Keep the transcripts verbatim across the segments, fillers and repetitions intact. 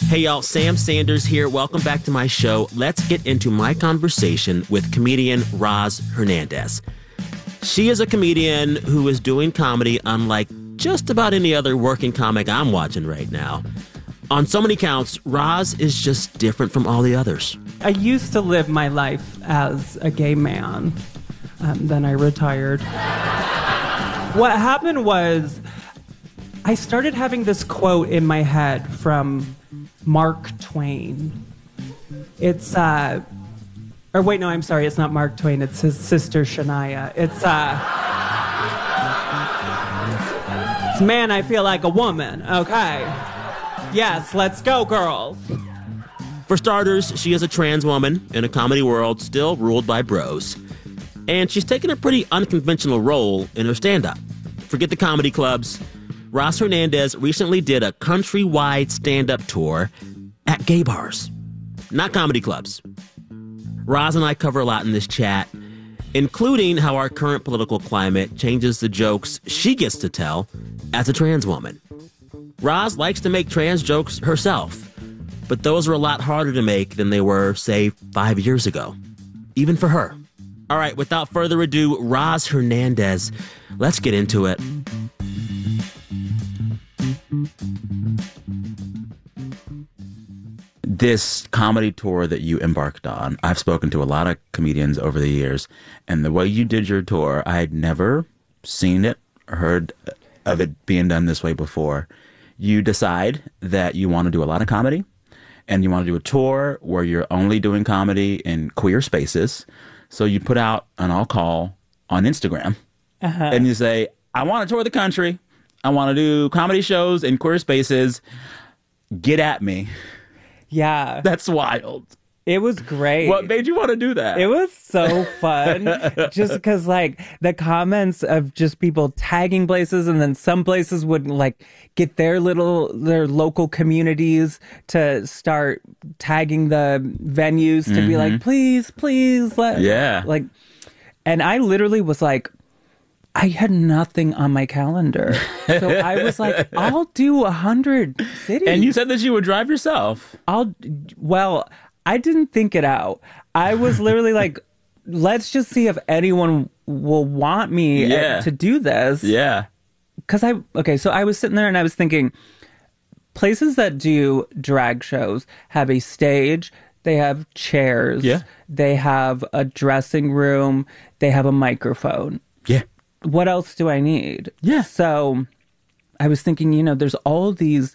Hey, y'all, Sam Sanders here. Welcome back to my show. Let's get into my conversation with comedian Roz Hernandez. She is a comedian who is doing comedy unlike just about any other working comic I'm watching right now. On so many counts, Roz is just different from all the others. I used to live my life as a gay man. Um, then I retired. What happened was I started having this quote in my head from Mark Twain. It's, uh, or wait, no, I'm sorry, it's not Mark Twain, it's his sister Shania. It's, uh, it's man, I feel like a woman, okay. Yes, let's go, girls. For starters, she is a trans woman in a comedy world still ruled by bros. And she's taken a pretty unconventional role in her stand-up. Forget the comedy clubs. Roz Hernandez recently did a countrywide stand-up tour at gay bars, not comedy clubs. Roz and I cover a lot in this chat, including how our current political climate changes the jokes she gets to tell as a trans woman. Roz likes to make trans jokes herself, but those are a lot harder to make than they were, say, five years ago, even for her. All right, without further ado, Roz Hernandez, let's get into it. This comedy tour that you embarked on, I've spoken to a lot of comedians over the years, and the way you did your tour, I had never seen it, heard of it being done this way before. You decide that you want to do a lot of comedy, and you want to do a tour where you're only doing comedy in queer spaces. So you put out an all-call on Instagram, uh-huh. and you say, I want to tour the country. I want to do comedy shows in queer spaces. Get at me. Yeah. That's wild. It was great. What made you want to do that? It was so fun. Just because, like, the comments of just people tagging places, and then some places would, like, get their little, their local communities to start tagging the venues to mm-hmm. be like, please, please. Let, yeah. Like, and I literally was like, I had nothing on my calendar. So I was like, I'll do a hundred cities. And you said that you would drive yourself. I'll, well, I didn't think it out. I was literally like, let's just see if anyone will want me yeah. to do this. Yeah. Because I, okay, so I was sitting there and I was thinking, places that do drag shows have a stage, they have chairs, yeah. they have a dressing room, they have a microphone. Yeah. What else do I need? Yeah. So I was thinking, you know, there's all these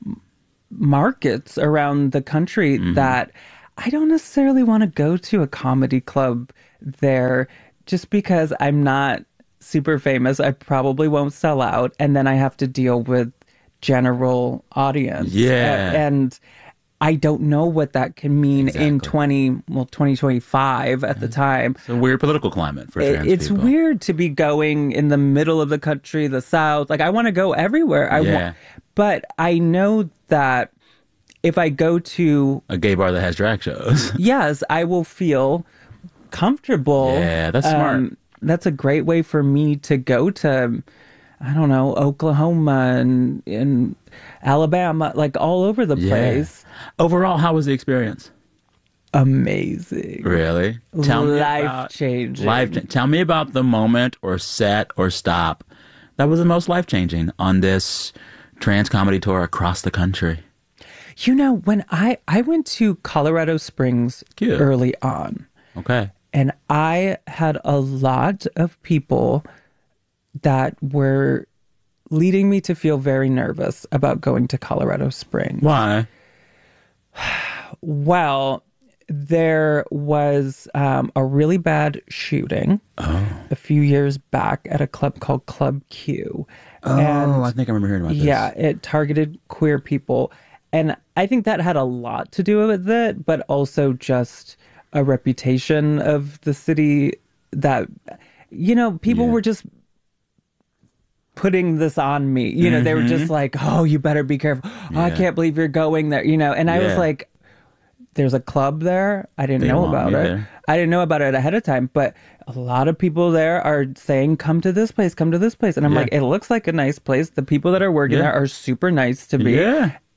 markets around the country mm-hmm. that I don't necessarily want to go to a comedy club there just because I'm not super famous. I probably won't sell out. And then I have to deal with general audience. Yeah. And I don't know what that can mean exactly. in twenty well twenty twenty-five at yeah. the time. It's a weird political climate for trans It's people. weird to be going in the middle of the country, the South. Like, I want to go everywhere. I yeah. want, but I know that if I go to a gay bar that has drag shows, yes, I will feel comfortable. Yeah, that's smart. Um, that's a great way for me to go to, I don't know, Oklahoma and, and Alabama, like all over the yeah. place. Overall, how was the experience? Amazing. Really? Tell life me about, changing. Life. Tell me about the moment or set or stop that was the most life changing on this trans comedy tour across the country. You know, when I I went to Colorado Springs Cute. early on. Okay. And I had a lot of people that were leading me to feel very nervous about going to Colorado Springs. Why? Well, there was um, a really bad shooting oh. a few years back at a club called Club Q. Oh, and, I think I remember hearing about this. Yeah, it targeted queer people. And I think that had a lot to do with it, but also just a reputation of the city that, you know, people yeah. were just putting this on me. You know, mm-hmm. they were just like, oh, you better be careful. Oh, yeah. I can't believe you're going there, you know. And I yeah. was like, there's a club there. I didn't they know about it. There. I didn't know about it ahead of time, but a lot of people there are saying, come to this place, come to this place. And I'm yeah. like, it looks like a nice place. The people that are working yeah. there are super nice to me. Yeah.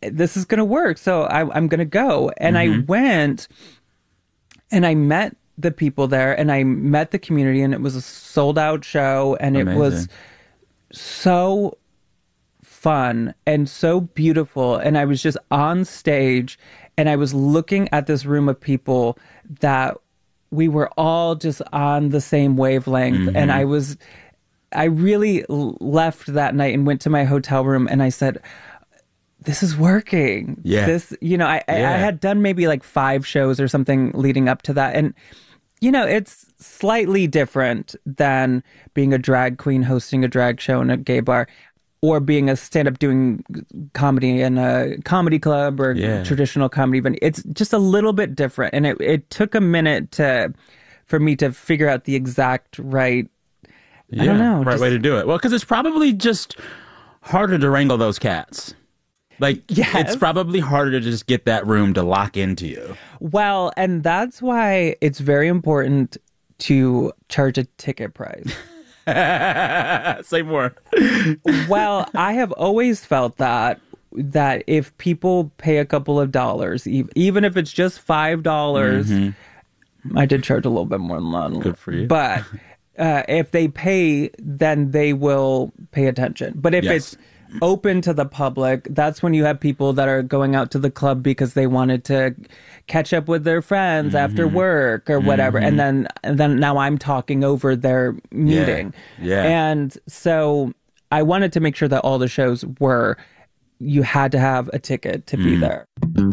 this is going to work. So I, I'm going to go. And Mm-hmm. I went and I met the people there and I met the community, and it was a sold out show, and it was Amazing. so fun and so beautiful. And I was just on stage and I was looking at this room of people that we were all just on the same wavelength. Mm-hmm. And I was, I really l- left that night and went to my hotel room and I said, this is working. Yeah. This, you know, I, I, I Yeah. had done maybe like five shows or something leading up to that. And, you know, it's slightly different than being a drag queen hosting a drag show in a gay bar, or being a stand-up doing comedy in a comedy club or Yeah. traditional comedy event. It's just a little bit different. And it, it took a minute to for me to figure out the exact right, I don't know. Right just- way to do it. Well, because it's probably just harder to wrangle those cats. Like, Yes. it's probably harder to just get that room to lock into you. Well, and that's why it's very important to charge a ticket price. Say more. Well, I have always felt that that if people pay a couple of dollars, e- even if it's just five dollars, I did charge a little bit more than that. Good for you. But uh, if they pay, then they will pay attention. But if Yes. it's open to the public, that's when you have people that are going out to the club because they wanted to catch up with their friends after work or whatever, and then and then now I'm talking over their meeting. Yeah. And so I wanted to make sure that all the shows were, you had to have a ticket to be there.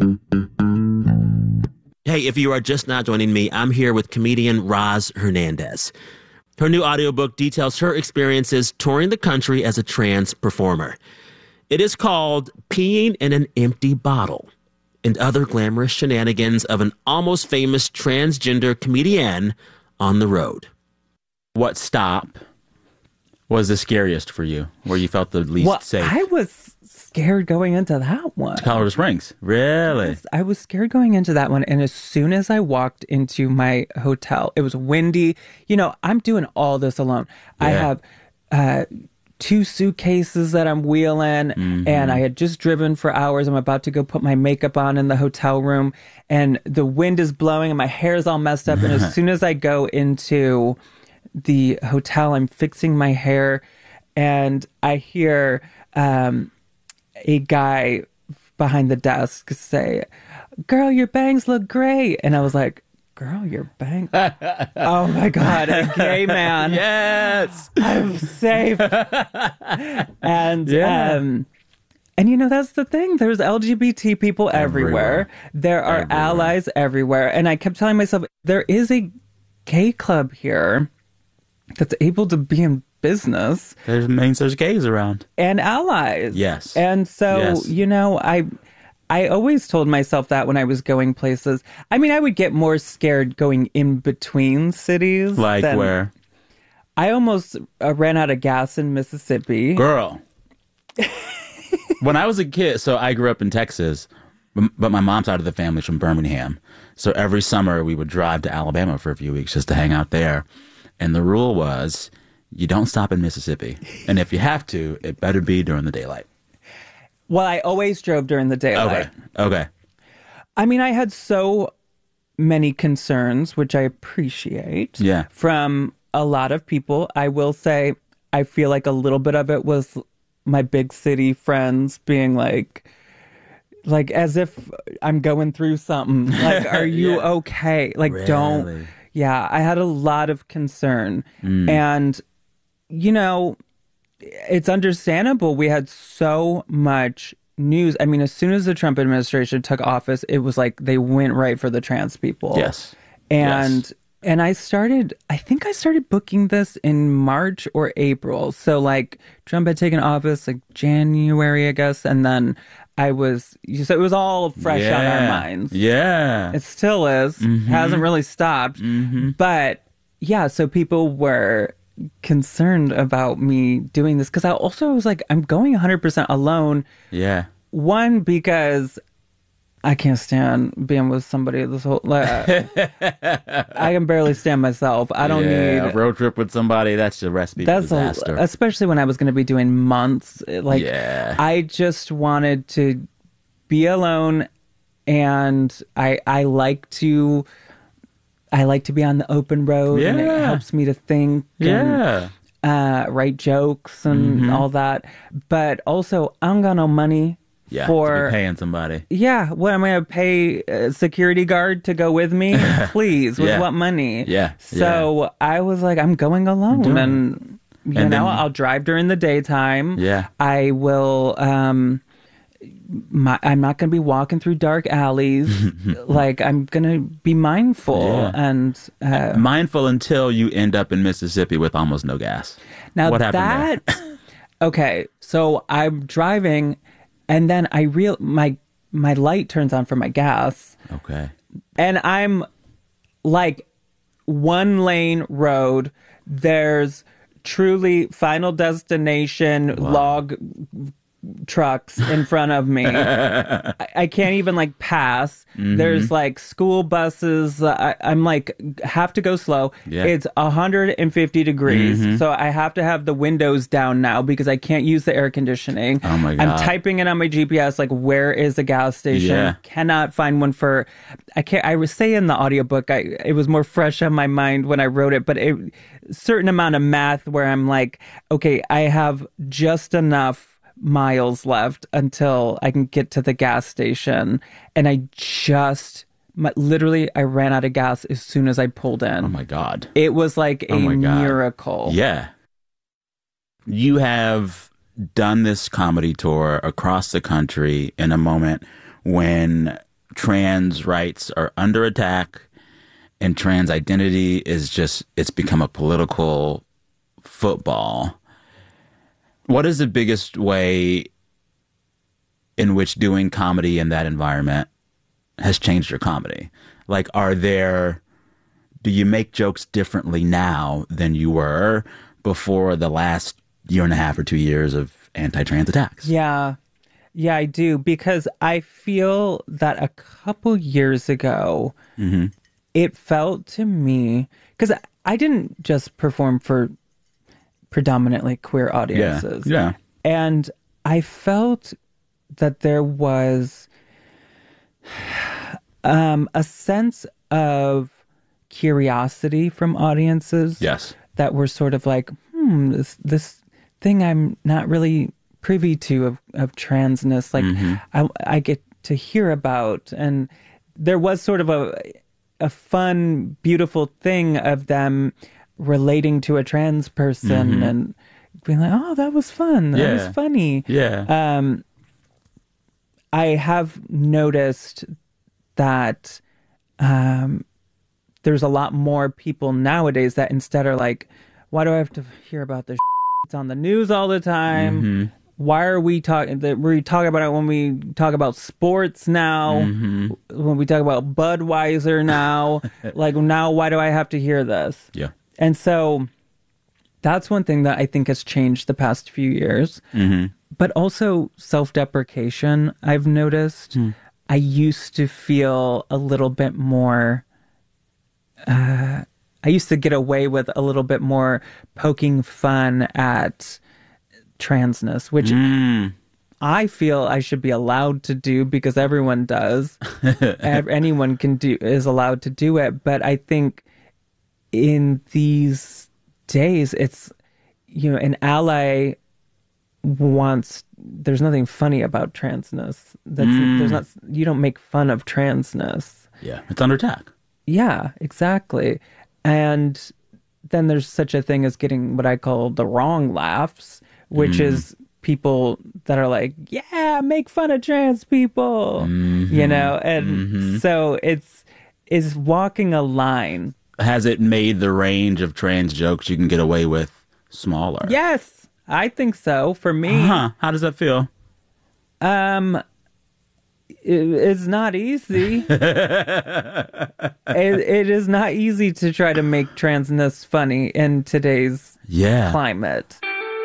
Hey, if you are just now joining me, I'm here with comedian Roz Hernandez. Her new audiobook details her experiences touring the country as a trans performer. It is called Peeing in an Empty Bottle and Other Glamorous Shenanigans of an Almost Famous Transgender Comedienne on the Road. What stop was the scariest for you, where you felt the least Well, safe? I was scared going into that one. Colorado Springs. Really? I was scared going into that one. And as soon as I walked into my hotel, it was windy. You know, I'm doing all this alone. I Yeah. have uh, two suitcases that I'm wheeling, and I had just driven for hours. I'm about to go put my makeup on in the hotel room, and the wind is blowing and my hair is all messed up. And as soon as I go into the hotel, I'm fixing my hair, and I hear um, a guy behind the desk say, "Girl, your bangs look great." And I was like, "Girl, your bangs." Oh my God, a gay man. Yes. I'm safe. And Yeah. um and you know, that's the thing. There's L G B T people everywhere. Everywhere. There are Everywhere. allies everywhere. And I kept telling myself, there is a gay club here that's able to be in business There's means there's gays around. and allies. Yes. And so, Yes. you know, I I always told myself that when I was going places. I mean, I would get more scared going in between cities. Like than- where? I almost uh, ran out of gas in Mississippi. Girl. When I was a kid, so I grew up in Texas, m- but my mom's side of the family's from Birmingham. So every summer we would drive to Alabama for a few weeks just to hang out there. And the rule was you don't stop in Mississippi. And if you have to, it better be during the daylight. Well, I always drove during the daylight. Okay. Okay. I mean, I had so many concerns, which I appreciate. Yeah. From a lot of people. I will say, I feel like a little bit of it was my big city friends being like, like as if I'm going through something. Like, are you Yeah. okay? Like, don't. Really? Yeah, I had a lot of concern. And, you know, it's understandable. We had so much news. I mean, as soon as the Trump administration took office, it was like they went right for the trans people. Yes. And Yes. and I started, I think I started booking this in March or April. So like Trump had taken office like January, I guess. And then I was, so it was all fresh on our Yeah. minds. Yeah. It still is. Hasn't really stopped. But yeah, so people were concerned about me doing this because I also was like, I'm going one hundred percent alone. Yeah. One, because I can't stand being with somebody this whole. Like, I can barely stand myself. I don't yeah, need. a road trip with somebody. That's a recipe for That's disaster. a, especially when I was going to be doing months. Like, Yeah. I just wanted to be alone, and I I like to I like to be on the open road, Yeah. and it helps me to think. Yeah. And, uh, write jokes and Mm-hmm. all that. But also, I don't got no money Yeah. for to be paying somebody. Yeah, what am I gonna pay a security guard to go with me? Please, with Yeah. what money? Yeah, So I was like, I'm going alone, doing it. and you And know, then- I'll drive during the daytime. Yeah. I will. Um, my, I'm not gonna be walking through dark alleys. Like, I'm gonna be mindful Yeah. and. Uh, Mindful until you end up in Mississippi with almost no gas. Now what happened that okay, so I'm driving, and then I real my my light turns on for my gas, there? Okay. and I'm like one lane road. There's truly Final Destination log trucks in front of me. I, I can't even like pass. Mm-hmm. There's like school buses. I, I'm like have to go slow. Yeah. It's one hundred fifty degrees, Mm-hmm. so I have to have the windows down now because I can't use the air conditioning. Oh my I'm God. typing it on my G P S like where is the gas station? Yeah. Cannot find one for. I can't. I was saying in the audiobook. I it was more fresh on my mind when I wrote it, but it certain amount of math where I'm like, okay, I have just enough miles left until I can get to the gas station, and I just my, literally I ran out of gas as soon as I pulled in. Oh my God. It was like a Oh my God. miracle. Yeah. You have done this comedy tour across the country in a moment when trans rights are under attack and trans identity is just, it's become a political football. What is the biggest way in which doing comedy in that environment has changed your comedy? Like, are there, do you make jokes differently now than you were before the last year and a half or two years of anti-trans attacks? Yeah. Yeah, I do. Because I feel that a couple years ago, Mm-hmm. it felt to me, because I didn't just perform for predominantly queer Yeah. audiences. Yeah. And I felt that there was um, a sense of curiosity from audiences Yes. that were sort of like, hmm, this this thing I'm not really privy to of, of transness, like I, I get to hear about. And there was sort of a a fun, beautiful thing of them relating to a trans person and being like, oh, that was fun. That Yeah. was funny. Yeah. Um, I have noticed that um, there's a lot more people nowadays that instead are like, why do I have to hear about this? It's on the news all the time. Mm-hmm. Why are we talking? We talk about it when we talk about sports now. Mm-hmm. When we talk about Budweiser now. Like now, why do I have to hear this? Yeah. And so that's one thing that I think has changed the past few years. Mm-hmm. But also self-deprecation, I've noticed. Hmm. I used to feel a little bit more... Uh, I used to get away with a little bit more poking fun at transness, which Mm. I feel I should be allowed to do because everyone does. Ev- Anyone can do is allowed to do it. But I think in these days, it's, you know, an ally wants, there's nothing funny about transness. That's, there's not, you don't make fun of transness. Yeah. It's under attack. Yeah, exactly. And then there's such a thing as getting what I call the wrong laughs, which is people that are like, yeah, make fun of trans people, you know? And so it's, is walking a line. Has it made the range of trans jokes you can get away with smaller? Yes, I think so. For me, Huh. How does that feel? um, it, it's not easy. it, it is not easy to try to make transness funny in today's Yeah. climate.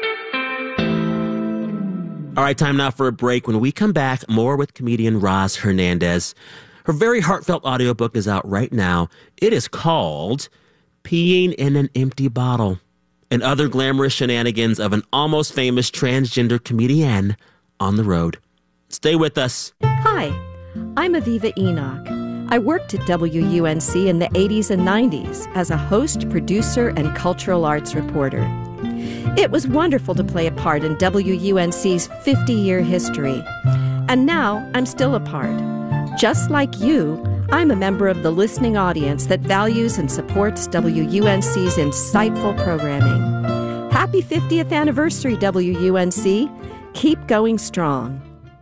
All right, time now for a break. When we come back, more with comedian Roz Hernandez. Her very heartfelt audiobook is out right now. It is called Peeing in an Empty Bottle and Other Glamorous Shenanigans of an Almost Famous Transgender Comedian on the Road. Stay with us. Hi, I'm Aviva Enoch. I worked at W U N C in the eighties and nineties as a host, producer, and cultural arts reporter. It was wonderful to play a part in W U N C's fifty-year history. And now I'm still a part. Just like you, I'm a member of the listening audience that values and supports W U N C's insightful programming. Happy fiftieth anniversary, W U N C. Keep going strong.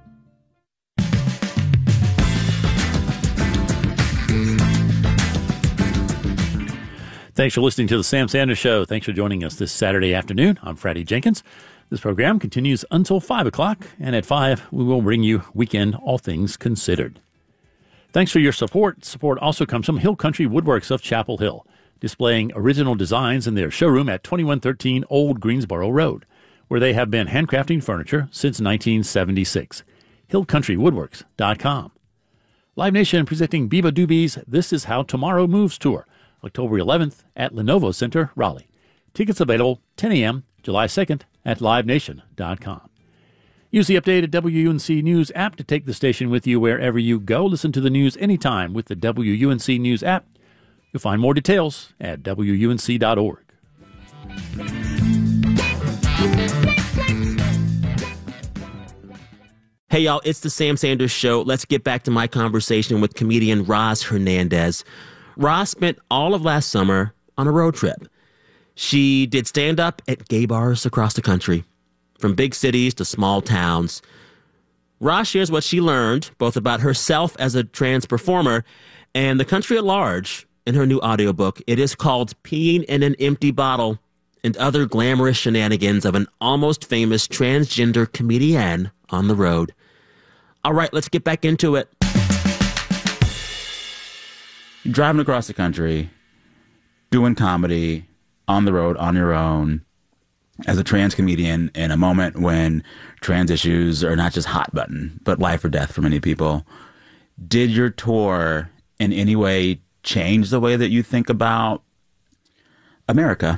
Thanks for listening to The Sam Sanders Show. Thanks for joining us this Saturday afternoon. I'm Freddie Jenkins. This program continues until five o'clock, and at five, we will bring you Weekend All Things Considered. Thanks for your support. Support also comes from Hill Country Woodworks of Chapel Hill, displaying original designs in their showroom at twenty-one thirteen Old Greensboro Road, where they have been handcrafting furniture since nineteen seventy-six. hill country woodworks dot com. Live Nation presenting Biba Doobies' This Is How Tomorrow Moves Tour, October eleventh at Lenovo Center, Raleigh. Tickets available ten a.m. July second at live nation dot com. Use the updated W U N C News app to take the station with you wherever you go. Listen to the news anytime with the W U N C News app. You'll find more details at W U N C dot org. Hey, y'all, it's the Sam Sanders Show. Let's get back to my conversation with comedian Roz Hernandez. Roz spent all of last summer on a road trip. She did stand-up at gay bars across the country, from big cities to small towns. Roz shares what she learned, both about herself as a trans performer and the country at large, in her new audiobook. It is called Peeing in an Empty Bottle and Other Glamorous Shenanigans of an Almost Famous Transgender Comedian on the Road. All right, let's get back into it. Driving across the country, doing comedy, on the road, on your own, as a trans comedian in a moment when trans issues are not just hot button, but life or death for many people. Did your tour in any way change the way that you think about America?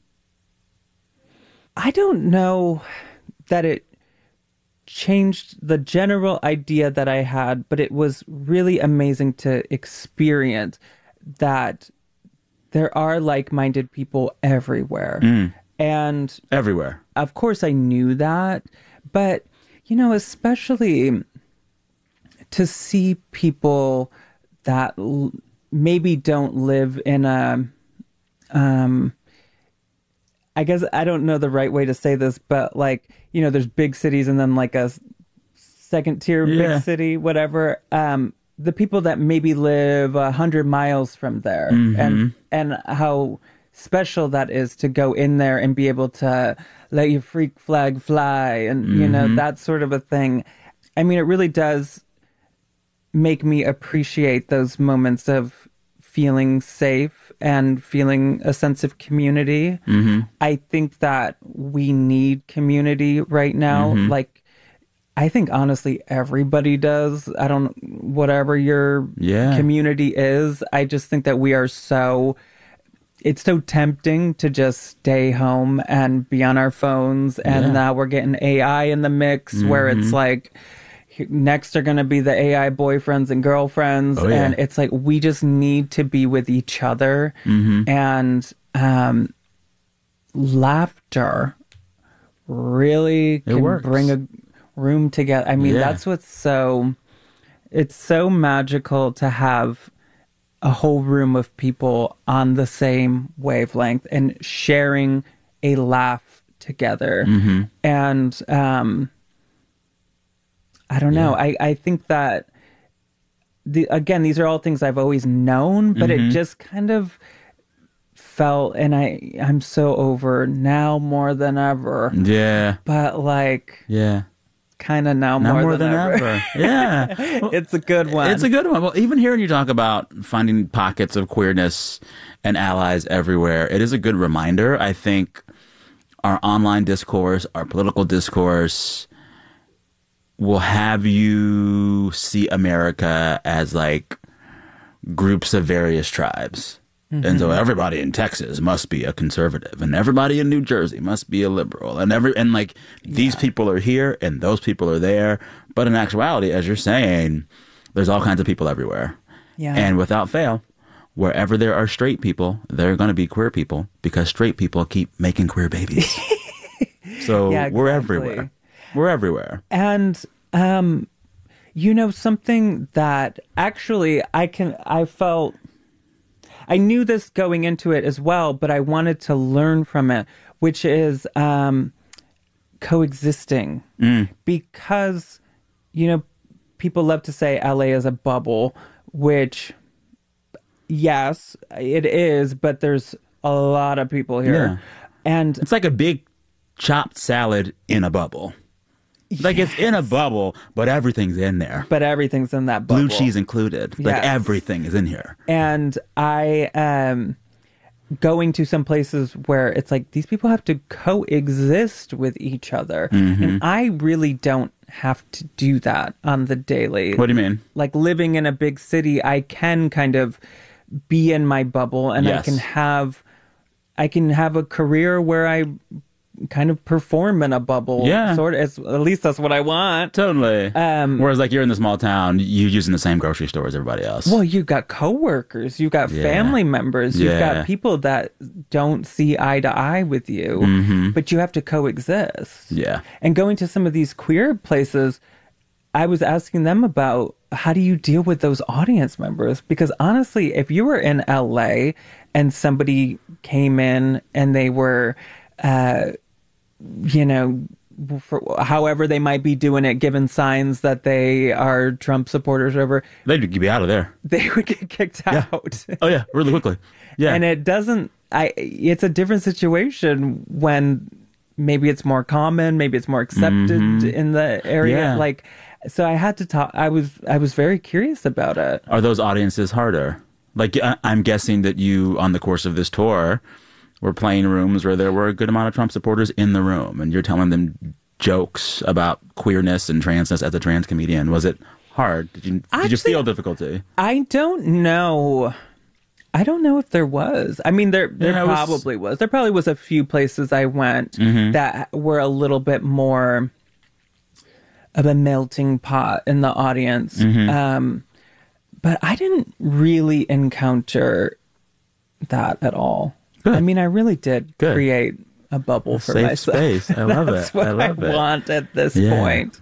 I don't know that it changed the general idea that I had, but it was really amazing to experience that there are like-minded people everywhere. Mm. And everywhere. Of course I knew that, but, you know, especially to see people that l- maybe don't live in a, um, I guess I don't know the right way to say this, but like, you know, there's big cities and then like a second tier yeah. big city, whatever. Um, the people that maybe live a hundred miles from there, mm-hmm. and and how special that is to go in there and be able to let your freak flag fly, and mm-hmm. you know, that sort of a thing. I mean, it really does make me appreciate those moments of feeling safe and feeling a sense of community. Mm-hmm. I think that we need community right now. Mm-hmm. Like, I think honestly everybody does. I don't, whatever your yeah. community is, I just think that we are so, it's so tempting to just stay home and be on our phones. And yeah. now we're getting A I in the mix, mm-hmm. where it's like, next are going to be the A I boyfriends and girlfriends. Oh, yeah. And it's like, we just need to be with each other. Mm-hmm. And um, laughter really can bring a room together. I mean, yeah. that's what's so, it's so magical to have a whole room of people on the same wavelength and sharing a laugh together. Mm-hmm. And, um, I don't know. Yeah. I, I think that, the again, these are all things I've always known, but mm-hmm. it just kind of felt, and I, I'm so over now more than ever. Yeah. But like, yeah, kind of now more, more than, than ever. ever. Yeah. Well, it's a good one. It's a good one. Well, even hearing you talk about finding pockets of queerness and allies everywhere, it is a good reminder. I think our online discourse, our political discourse, will have you see America as like groups of various tribes. Mm-hmm. And so everybody in Texas must be a conservative, and everybody in New Jersey must be a liberal, and every and like these yeah. people are here and those people are there. But in actuality, as you're saying, there's all kinds of people everywhere. Yeah. And without fail, wherever there are straight people, there are going to be queer people, because straight people keep making queer babies. So yeah, exactly. we're everywhere. We're everywhere. And um, you know, something that actually I can I felt. I knew this going into it as well, but I wanted to learn from it, which is um, coexisting. Mm. Because, you know, people love to say L A is a bubble, which, yes, it is, but there's a lot of people here. Yeah. And it's like a big chopped salad in a bubble. Like yes. it's in a bubble, but everything's in there. But everything's in that bubble. Blue cheese included. Yes. Like everything is in here. And I am going to some places where it's like these people have to coexist with each other. Mm-hmm. And I really don't have to do that on the daily. What do you mean? Like living in a big city, I can kind of be in my bubble, and yes. I can have I can have a career where I kind of perform in a bubble. Yeah. Sort of. It's, at least that's what I want. Totally. Um, Whereas like you're in the small town, you're using the same grocery store as everybody else. Well, you've got coworkers, you've got yeah. family members, you've yeah. got people that don't see eye to eye with you, mm-hmm. but you have to coexist. Yeah. And going to some of these queer places, I was asking them about how do you deal with those audience members? Because honestly, if you were in L A and somebody came in and they were, uh, you know, for however they might be doing it, given signs that they are Trump supporters or whatever, they'd be out of there. They would get kicked yeah. out. Oh yeah, really quickly. Yeah. And it doesn't, I, it's a different situation when maybe it's more common, maybe it's more accepted mm-hmm. in the area. Yeah. Like, so I had to talk, I was, I was very curious about it. Are those audiences harder? Like, I, I'm guessing that you, on the course of this tour, were playing rooms where there were a good amount of Trump supporters in the room, and you're telling them jokes about queerness and transness as a trans comedian. Was it hard? Did you did Actually, you feel difficulty? I don't know. I don't know if there was. I mean, there there yeah, probably was... was. There probably was a few places I went mm-hmm. that were a little bit more of a melting pot in the audience. Mm-hmm. Um, but I didn't really encounter that at all. Good. I mean, I really did Good. create a bubble a for safe myself. Space. I love That's it. what I love I it. want at this yeah. point.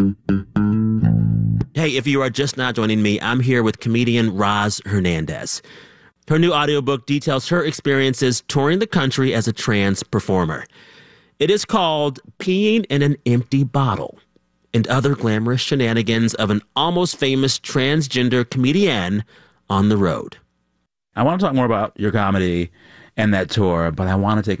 Hey, if you are just now joining me, I'm here with comedian Roz Hernandez. Her new audiobook details her experiences touring the country as a trans performer. It is called Peeing in an Empty Bottle and Other Glamorous Shenanigans of an Almost Famous Transgender Comedienne on the Road. I want to talk more about your comedy and that tour, but I want to take